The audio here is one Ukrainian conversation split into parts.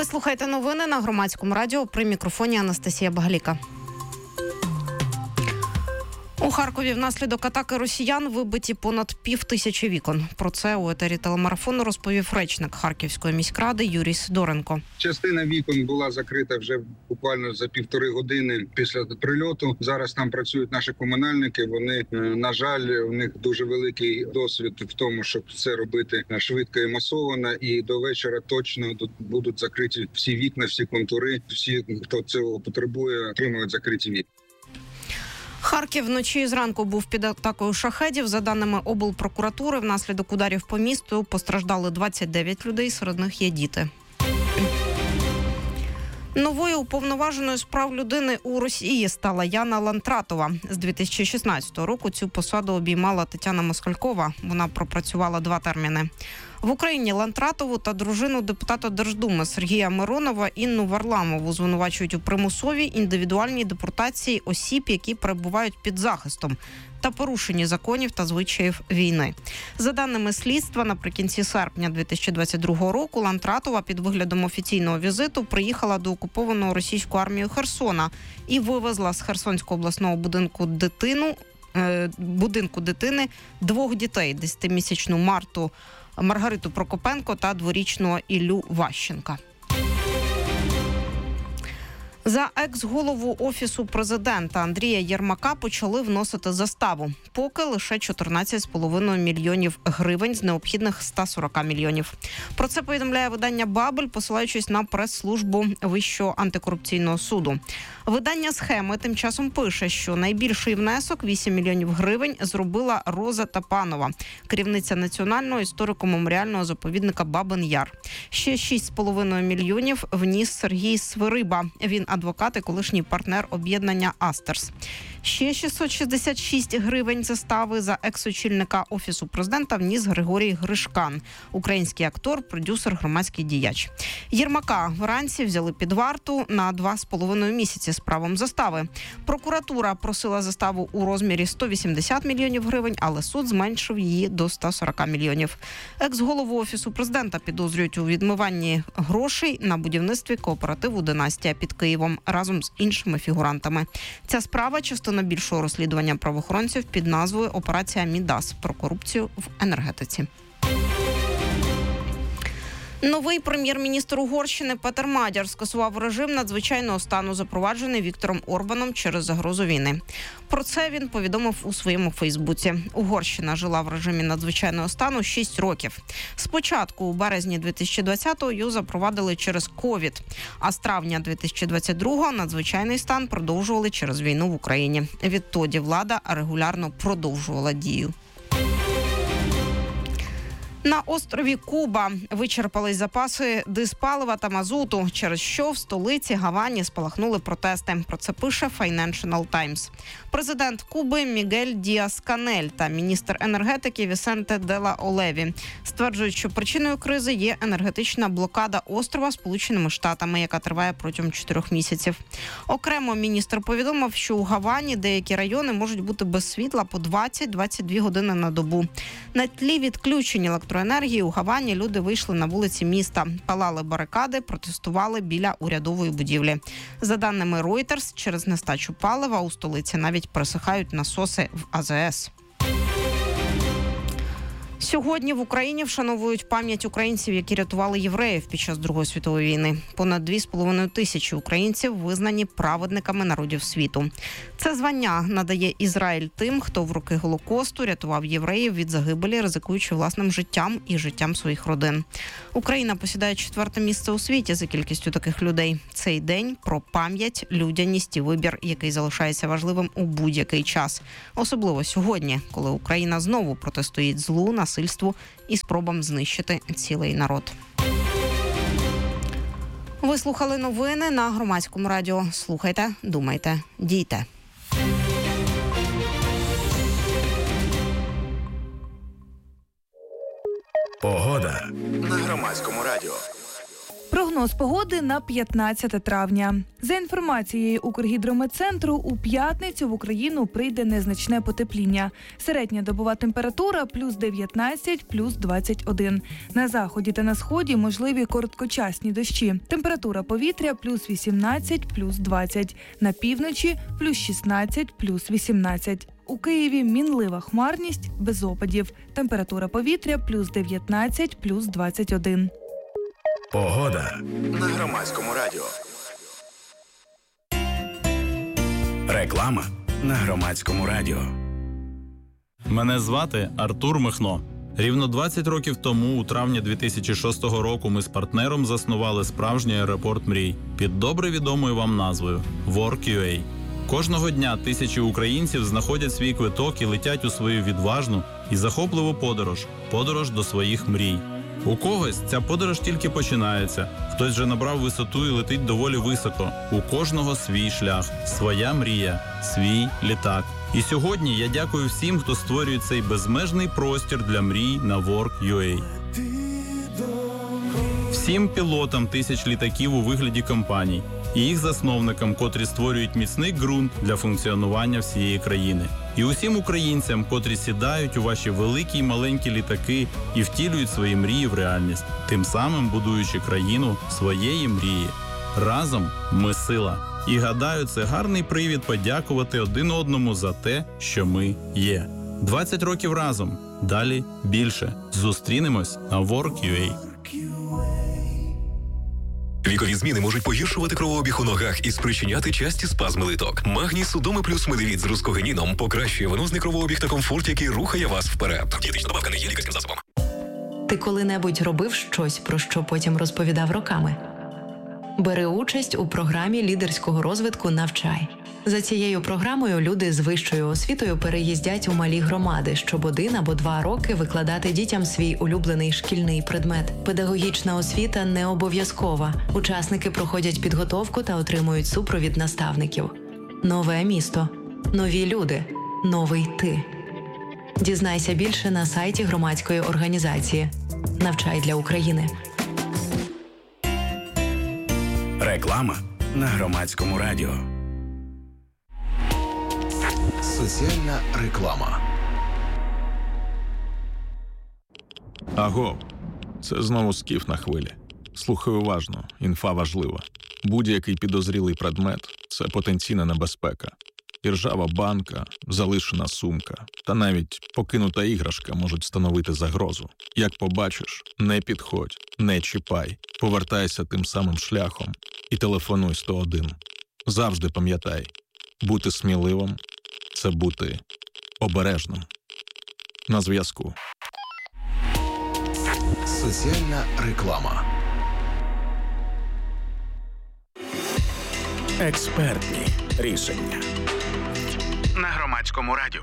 Ви слухаєте новини на Громадському радіо. При мікрофоні Анастасія Багаліка. У Харкові внаслідок атаки росіян вибиті понад 5,000 вікон. Про це у етері телемарафону розповів речник Харківської міськради Юрій Сидоренко. Частина вікон була закрита вже буквально за 1,5 години після прильоту. Зараз там працюють наші комунальники. Вони, на жаль, у них дуже великий досвід в тому, щоб це робити швидко і масово. І до вечора точно будуть закриті всі вікна, всі контури. Всі, хто цього потребує, отримують закриті вікна. Харків вночі і зранку був під атакою шахедів. За даними облпрокуратури, внаслідок ударів по місту постраждали 29 людей, серед них є діти. Новою уповноваженою з прав людини у Росії стала Яна Лантратова. З 2016 року цю посаду обіймала Тетяна Москалькова. Вона пропрацювала 2 терміни. В Україні Лантратову та дружину депутата Держдуми Сергія Миронова Інну Варламову звинувачують у примусовій індивідуальній депортації осіб, які перебувають під захистом, та порушенні законів та звичаїв війни. За даними слідства, наприкінці серпня 2022 року Лантратова під виглядом офіційного візиту приїхала до окупованого російською армією Херсона і вивезла з Херсонського обласного будинку дитини 2 дітей – 10-місячну Маргариту Прокопенко та 2-річного Іллю Ващенка. За екс-голову Офісу президента Андрія Єрмака почали вносити заставу. Поки лише 14,5 мільйонів гривень з необхідних 140 мільйонів. Про це повідомляє видання «Бабель», посилаючись на прес-службу Вищого антикорупційного суду. Видання «Схеми» тим часом пише, що найбільший внесок – 8 мільйонів гривень зробила Роза Тапанова, керівниця Національного історико-меморіального заповідника Бабин Яр. Ще 6,5 мільйонів вніс Сергій Свириба. Він адвокат і колишній партнер об'єднання «Астерс». Ще 666 гривень застави за екс-очільника Офісу президента вніс Григорій Гришкан, український актор, продюсер, громадський діяч. Єрмака вранці взяли під варту на 2,5 місяці з правом застави. Прокуратура просила заставу у розмірі 180 мільйонів гривень, але суд зменшив її до 140 мільйонів. Екс-голову Офісу президента підозрюють у відмиванні грошей на будівництві кооперативу «Династія» під Києвом разом з іншими фігурантами. Ця справа – частина більшого розслідування правоохоронців під назвою «Операція Мідас» про корупцію в енергетиці. Новий прем'єр-міністр Угорщини Петер Мадяр скасував режим надзвичайного стану, запроваджений Віктором Орбаном через загрозу війни. Про це він повідомив у своєму Фейсбуці. Угорщина жила в режимі надзвичайного стану 6 років. Спочатку, у березні 2020-го, його запровадили через ковід, а з травня 2022-го надзвичайний стан продовжували через війну в Україні. Відтоді влада регулярно продовжувала дію. На острові Куба вичерпались запаси дизпалива та мазуту, через що в столиці Гавані спалахнули протести. Про це пише Financial Times. Президент Куби Мігель Діас-Канель та міністр енергетики Вісенте де ла Олеві стверджують, що причиною кризи є енергетична блокада острова Сполученими Штатами, яка триває протягом 4 місяців. Окремо міністр повідомив, що у Гавані деякі райони можуть бути без світла по 20-22 години на добу. На тлі відключень електроенергії у Гавані люди вийшли на вулиці міста, палали барикади, протестували біля урядової будівлі. За даними Reuters, через нестачу палива у столиці навіть пересихають насоси в АЗС. Сьогодні в Україні вшановують пам'ять українців, які рятували євреїв під час Другої світової війни. Понад 2,5 тисячі українців визнані праведниками народів світу. Це звання надає Ізраїль тим, хто в роки Голокосту рятував євреїв від загибелі, ризикуючи власним життям і життям своїх родин. Україна посідає 4-те місце у світі за кількістю таких людей. Цей день про пам'ять, людяність і вибір, який залишається важливим у будь-який час. Особливо сьогодні, коли Україна знову протистоїть злу, насильству і спробам знищити цілий народ. Ви слухали новини на Громадському радіо. Слухайте, думайте, дійте. Погода на Громадському радіо. Прогноз погоди на 15 травня. За інформацією Укргідрометцентру, у п'ятницю в Україну прийде незначне потепління. Середня добова температура – плюс 19, плюс 21. На заході та на сході можливі короткочасні дощі. Температура повітря – плюс 18, плюс 20. На півночі – плюс 16, плюс 18. У Києві мінлива хмарність, без опадів. Температура повітря – плюс 19, плюс 21. Погода на Громадському радіо. Реклама на Громадському радіо. Мене звати Артур Михно. Рівно 20 років тому, у травні 2006 року, ми з партнером заснували справжній аеропорт мрій під добре відомою вам назвою Work.ua. Кожного дня тисячі українців знаходять свій квиток і летять у свою відважну і захопливу подорож до своїх мрій. У когось ця подорож тільки починається, хтось вже набрав висоту і летить доволі високо. У кожного свій шлях, своя мрія, свій літак. І сьогодні я дякую всім, хто створює цей безмежний простір для мрій на Work.ua. Всім пілотам тисяч літаків у вигляді компаній і їх засновникам, котрі створюють міцний ґрунт для функціонування всієї країни. І усім українцям, котрі сідають у ваші великі й маленькі літаки і втілюють свої мрії в реальність, тим самим будуючи країну своєї мрії. Разом ми сила. І гадаю, це гарний привід подякувати один одному за те, що ми є. 20 років разом. Далі більше. Зустрінемось на Work.ua. Вікові зміни можуть погіршувати кровообіг у ногах і спричиняти часті спазми литок. Магній Судоми плюс Медевіт з рускогеніном покращує венозний кровообіг та комфорт, який рухає вас вперед. Дієтична добавка не є лікарським засобом. Ти коли-небудь робив щось, про що потім розповідав роками? Бери участь у програмі лідерського розвитку «Навчай». За цією програмою люди з вищою освітою переїздять у малі громади, щоб 1 або 2 роки викладати дітям свій улюблений шкільний предмет. Педагогічна освіта не обов'язкова. Учасники проходять підготовку та отримують супровід наставників. Нове місто. Нові люди. Новий ти. Дізнайся більше на сайті громадської організації «Навчай для України». Реклама на Громадському радіо. Соціальна реклама. Аго, це знову Скіф на хвилі. Слухай уважно, інфа важлива. Будь-який підозрілий предмет – це потенційна небезпека. Іржава банка, залишена сумка та навіть покинута іграшка можуть становити загрозу. Як побачиш, не підходь, не чіпай, повертайся тим самим шляхом і телефонуй 101. Завжди пам'ятай, бути сміливим – це бути обережним. На зв'язку. Соціальна реклама. Експертні рішення на Громадському радіо.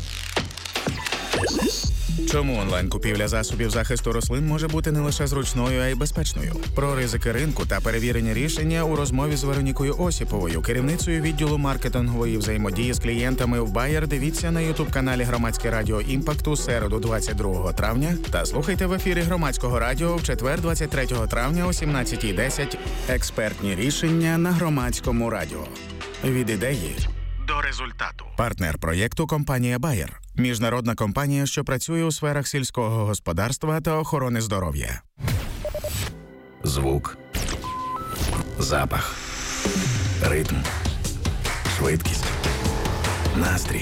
Чому онлайн-купівля засобів захисту рослин може бути не лише зручною, а й безпечною? Про ризики ринку та перевірені рішення у розмові з Веронікою Осіповою, керівницею відділу маркетингової взаємодії з клієнтами в Bayer. Дивіться на ютуб-каналі Громадське радіо Імпакту середу 22 травня та слухайте в ефірі Громадського радіо в четвер 23 травня о 17:10. Експертні рішення на Громадському радіо. Від ідеї до результату. Партнер проєкту – компанія Bayer. Міжнародна компанія, що працює у сферах сільського господарства та охорони здоров'я. Звук, запах, ритм, швидкість, настрій,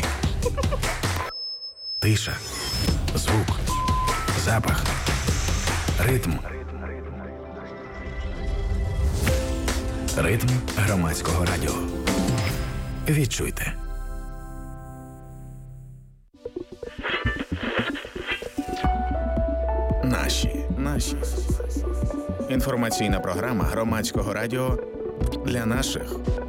тиша, звук, запах, ритм. Ритм Громадського радіо. Відчуйте. Наші. Інформаційна програма Громадського радіо для наших.